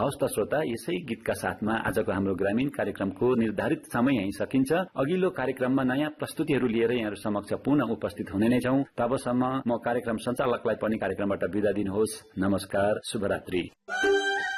हवस् त श्रोता, यसै गीतका साथमा आजको हाम्रो ग्रामीण कार्यक्रमको निर्धारित समय यही सकिन्छ। अघिल्लो कार्यक्रममा नयाँ प्रस्तुतिहरू लिएर यहाँहरू समक्ष पुनः उपस्थित हुने नै छौं। तबसम्म म कार्यक्रम सञ्चालकलाई पनि कार्यक्रमबाट बिदा दिनुहोस्। नमस्कार, शुभरात्रि।